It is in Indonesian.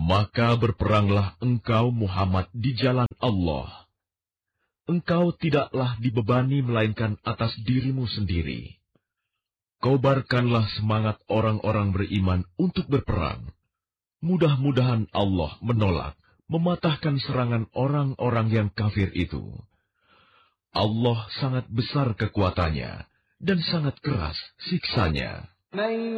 Maka berperanglah engkau Muhammad di jalan Allah. Engkau tidaklah dibebani melainkan atas dirimu sendiri. Kobarkanlah semangat orang-orang beriman untuk berperang. Mudah-mudahan Allah menolak, mematahkan serangan orang-orang yang kafir itu. Allah sangat besar kekuatannya dan sangat keras siksanya.